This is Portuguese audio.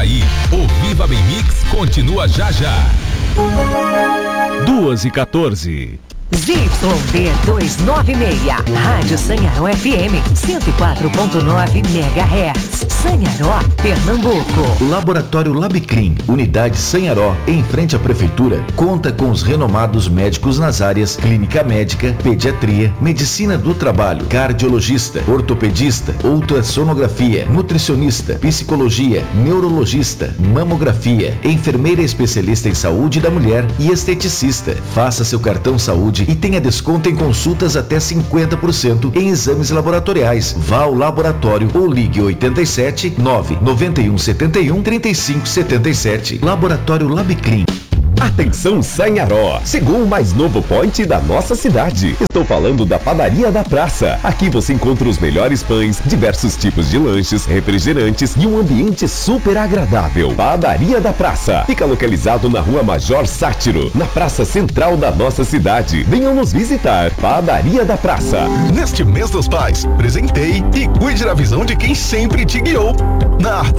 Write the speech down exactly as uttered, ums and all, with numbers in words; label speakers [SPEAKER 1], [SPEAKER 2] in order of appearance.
[SPEAKER 1] sair. O Viva Bem Mix continua já já.
[SPEAKER 2] duas e quatorze.
[SPEAKER 3] Z Y D duzentos e noventa e seis, Rádio Sanharó F M, cento e quatro ponto nove megahertz, Sanharó, Pernambuco.
[SPEAKER 4] Laboratório Labicrim, Unidade Sanharó, em frente à Prefeitura, conta com os renomados médicos nas áreas Clínica Médica, Pediatria, Medicina do Trabalho, Cardiologista, Ortopedista, Ultrassonografia, Nutricionista, Psicologia, Neurologista, Mamografia, Enfermeira Especialista em Saúde da Mulher e Esteticista. Faça seu cartão saúde e tenha desconto em consultas até cinquenta por cento em exames laboratoriais. Vá ao laboratório ou ligue oitenta e sete, nove nove um sete um, três cinco sete sete. Laboratório Labicrim.
[SPEAKER 5] Atenção Sanharó, chegou o mais novo point da nossa cidade. Estou falando da Padaria da Praça. Aqui você encontra os melhores pães, diversos tipos de lanches, refrigerantes e um ambiente super agradável. Padaria da Praça fica localizado na Rua Major Sátiro, na praça central da nossa cidade. Venham nos visitar. Padaria da Praça.
[SPEAKER 6] Neste mês dos pais, presentei e cuide da visão de quem sempre te guiou. Na